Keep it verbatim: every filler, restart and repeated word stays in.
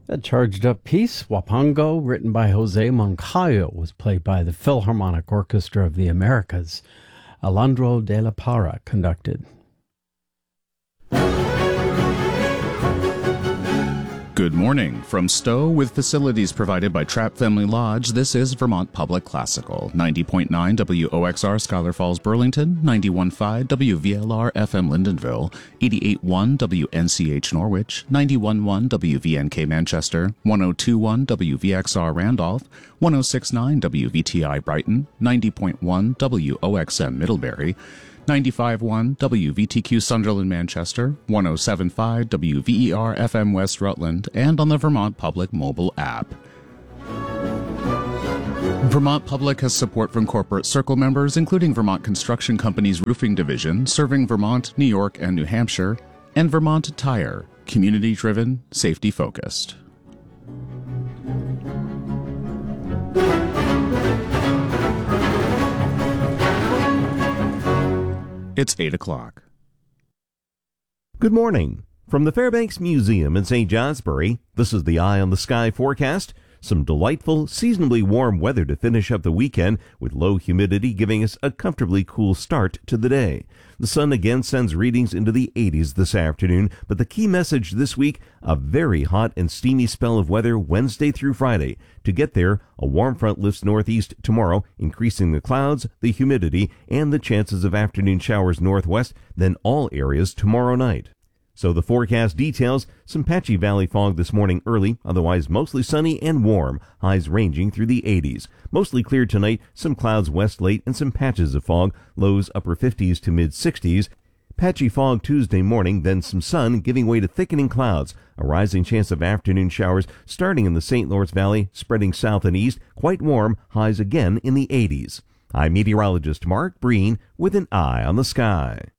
A charged-up piece, Wapango, written by Jose Moncayo, was played by the Philharmonic Orchestra of the Americas. Alejandro de la Parra conducted. Good morning. From Stowe, with facilities provided by Trapp Family Lodge, this is Vermont Public Classical. ninety point nine W O X R Schuyler Falls, Burlington, ninety-one point five W V L R F M Lindenville, eighty-eight point one W N C H Norwich, ninety-one point one W V N K Manchester, one oh two point one W V X R Randolph, one oh six point nine W V T I Brighton, ninety point one W O X M Middlebury, ninety-five point one W V T Q Sunderland Manchester, one oh seven point five W V E R F M West Rutland, and on the Vermont Public mobile app. Vermont Public has support from corporate circle members, including Vermont Construction Company's Roofing Division, serving Vermont, New York, and New Hampshire, and Vermont Tire, community-driven, safety-focused. It's eight o'clock. Good morning. From the Fairbanks Museum in Saint Johnsbury, this is the Eye on the Sky forecast. Some delightful, seasonably warm weather to finish up the weekend, with low humidity giving us a comfortably cool start to the day. The sun again sends readings into the eighties this afternoon, but the key message this week, a very hot and steamy spell of weather Wednesday through Friday. To get there, a warm front lifts northeast tomorrow, increasing the clouds, the humidity, and the chances of afternoon showers northwest, then all areas tomorrow night. So the forecast details, some patchy valley fog this morning early, otherwise mostly sunny and warm, highs ranging through the eighties. Mostly clear tonight, some clouds west late and some patches of fog, lows upper fifties to mid sixties. Patchy fog Tuesday morning, then some sun giving way to thickening clouds. A rising chance of afternoon showers starting in the Saint Lawrence Valley, spreading south and east, quite warm, highs again in the eighties. I'm meteorologist Mark Breen with an Eye on the Sky.